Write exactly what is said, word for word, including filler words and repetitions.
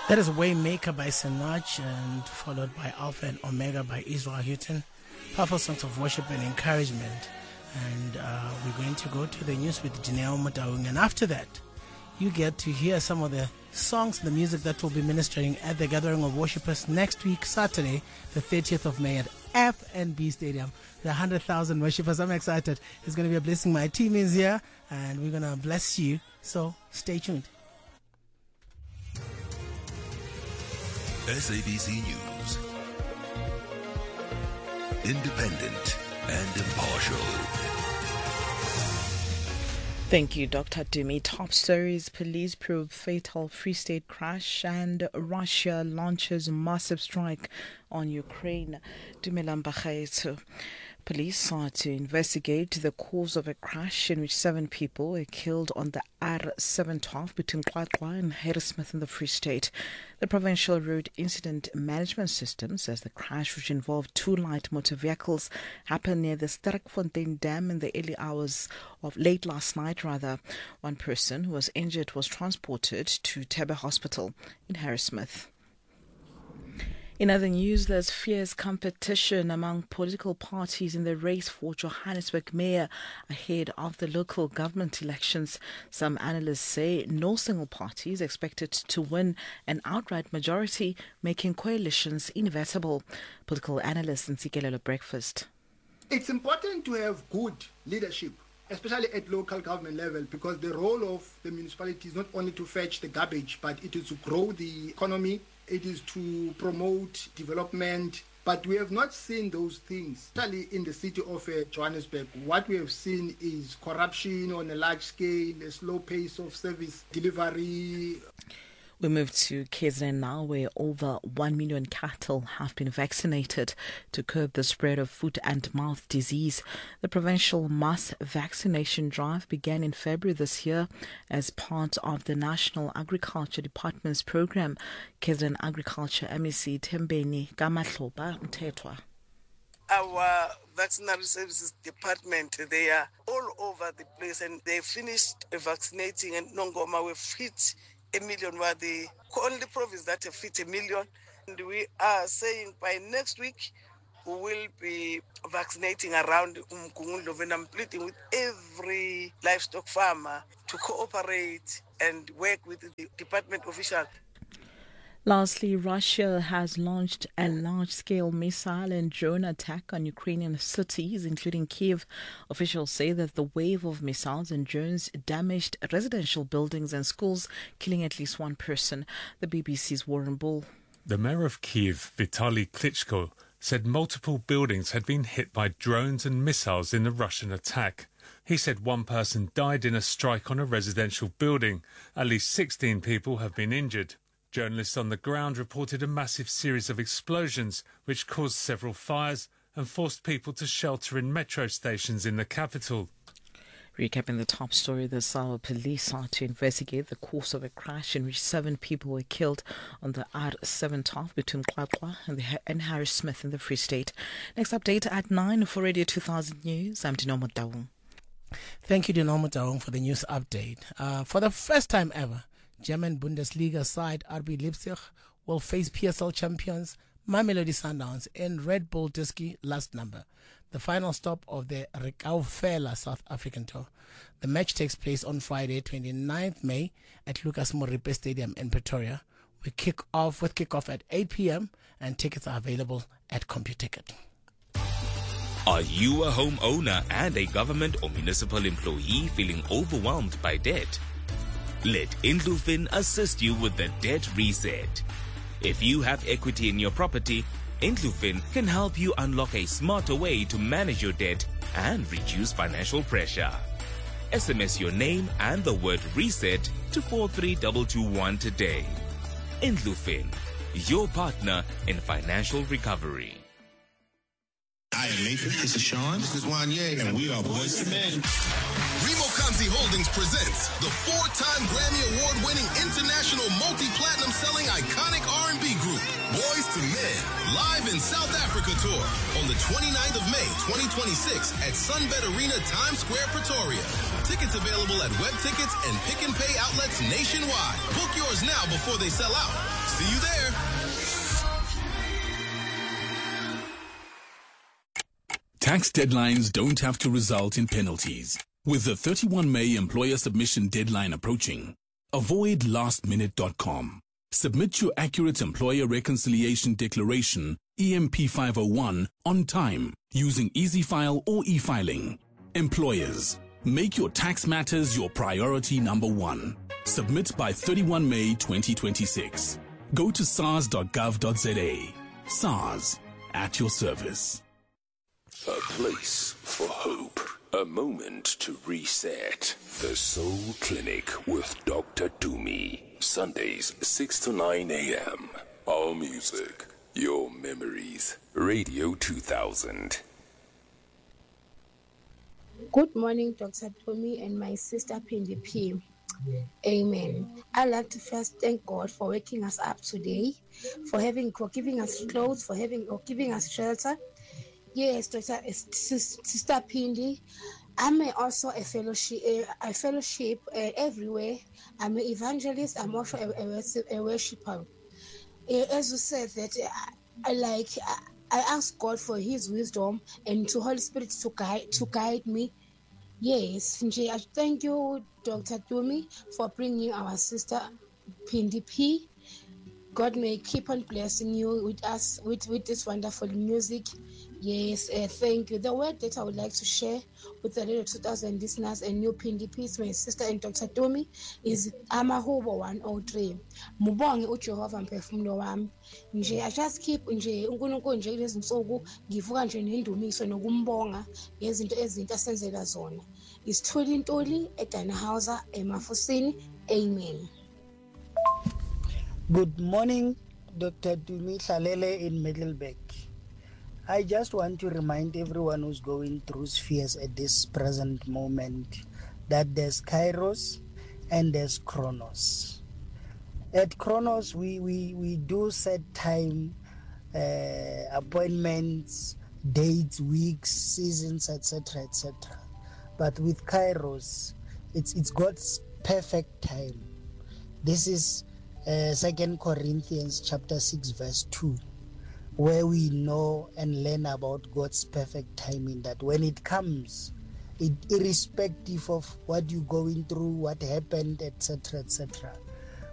That is Waymaker by Sinach, and followed by Alpha and Omega by Israel Houghton. Powerful songs of worship and encouragement. And uh, we're going to go to the news with Dineo Motaung. And after that, you get to hear some of the songs and the music that will be ministering at the Gathering of Worshippers next week, Saturday, the thirtieth of May at F N B Stadium. The one hundred thousand worshippers. I'm excited. It's going to be a blessing. My team is here, and we're going to bless you. So stay tuned. S A B C News. Independent and impartial. Thank you, Doctor Dumi. Top stories: police probe fatal Free State crash, and Russia launches massive strike on Ukraine. Dumelang Bagaetso. Police are to investigate the cause of a crash in which seven people were killed on the R seven twelve between QwaQwa and Harrismith in the Free State. The Provincial Road Incident Management System says the crash, which involved two light motor vehicles, happened near the Sterkfontein Dam in the early hours of late last night. Rather, one person who was injured was transported to Tebe Hospital in Harrismith. In other news, there's fierce competition among political parties in the race for Johannesburg mayor ahead of the local government elections. Some analysts say no single party is expected to win an outright majority, making coalitions inevitable. Political analyst Ntsikelelo Breakfast. It's important to have good leadership, especially at local government level, because the role of the municipality is not only to fetch the garbage, but it is to grow the economy. It is to promote development, but we have not seen those things, especially in the city of uh, Johannesburg. What we have seen is corruption on a large scale, a slow pace of service delivery. We move to K Z N now, where over one million cattle have been vaccinated to curb the spread of foot and mouth disease. The provincial mass vaccination drive began in February this year as part of the National Agriculture Department's program. K Z N Agriculture M E C Thembeni Kamatloba Mthethwa. Our vaccinary services department, they are all over the place, and they finished vaccinating, and Nongoma will fit a million. Were the only province that fit a million, and we are saying by next week we will be vaccinating around Umgungundlovu, and I'm pleading with every livestock farmer to cooperate and work with the department officials. Lastly, Russia has launched a large-scale missile and drone attack on Ukrainian cities, including Kiev. Officials say that the wave of missiles and drones damaged residential buildings and schools, killing at least one person. The B B C's Warren Bull. The mayor of Kiev, Vitaly Klitschko, said multiple buildings had been hit by drones and missiles in the Russian attack. He said one person died in a strike on a residential building. At least sixteen people have been injured. Journalists on the ground reported a massive series of explosions which caused several fires and forced people to shelter in metro stations in the capital. Recapping the top story, the Sawa police are to investigate the cause of a crash in which seven people were killed on the R seven twelve between QwaQwa and, the, and Harrismith in the Free State. Next update at nine for Radio two thousand News. I'm Dineo Motaung. Thank you, Dineo Motaung, for the news update. Uh, for the first time ever, German Bundesliga side R B Leipzig will face P S L champions Mamelodi Sundowns in Red Bull Diski last number, the final stop of the Rekaufela South African tour. The match takes place on Friday, twenty-ninth of May at Lucas Moripe Stadium in Pretoria. We kick off with kickoff at eight p.m. and tickets are available at CompuTicket. Are you a homeowner and a government or municipal employee feeling overwhelmed by debt? Let Indlufin assist you with the debt reset. If you have equity in your property, Indlufin can help you unlock a smarter way to manage your debt and reduce financial pressure. S M S your name and the word reset to four three two two one today. Indlufin, your partner in financial recovery. I am Nathan. This is Sean. This is Wanye. And we are Boys to Men. Remo Kamsi Holdings presents the four-time Grammy Award-winning international multi-platinum selling iconic R and B group, Boys to Men, live in South Africa tour on the twenty-ninth of May, twenty twenty-six at Sunbet Arena, Times Square, Pretoria. Tickets available at web tickets and pick and pay outlets nationwide. Book yours now before they sell out. See you there. Tax deadlines don't have to result in penalties. With the thirty-first of May employer submission deadline approaching, avoid last minute dot com. Submit your accurate employer reconciliation declaration, E M P five oh one, on time using EasyFile or e-filing. Employers, make your tax matters your priority number one. Submit by thirty-first of May twenty twenty-six. Go to S A R S dot gov dot Z A. S A R S, at your service. A place for hope. A moment to reset. The Soul Clinic with Doctor Dumi. Sundays, six to nine a.m. Our music, your memories. Radio two thousand. Good morning, Doctor Dumi and my sister Pindi P. Amen. I'd like to first thank God for waking us up today, for having, for giving us clothes, for having, or giving us shelter. Yes, Doctor Sister Pindi, I'm also a fellowship, a fellowship uh, everywhere. I'm an evangelist. I'm also a, a, a worshiper. Uh, as you said that, uh, I like I, I ask God for His wisdom and to Holy Spirit to guide to guide me. Yes, I thank you, Doctor Dumi, for bringing our sister Pindi P. God may keep on blessing you with us with, with this wonderful music. Yes, uh, thank you. The word that I would like to share with the Radio two thousand listeners and new Pindi P, my sister and Doctor Dumi, is Amahubo one oh three. Mubonge uJehova mphefumulo wami. Nje I just keep nje uNkulunkulu nje lezi nsuku ngivuka nje nendumiso nokumbonga ngezinto ezinto asenzela zona. Isithuli intuli eDanhauser eMafusini. Amen. Good morning, Doctor Dumi Hlalele in Middelburg. I just want to remind everyone who's going through fears at this present moment that there's Kairos and there's Chronos. At Chronos, we, we, we do set time, uh, appointments, dates, weeks, seasons, et cetera, et cetera. But with Kairos, it's it's God's perfect time. This is uh, Second Corinthians chapter six, verse two. Where we know and learn about God's perfect timing, that when it comes, it, irrespective of what you're going through, what happened, et cetera, et cetera,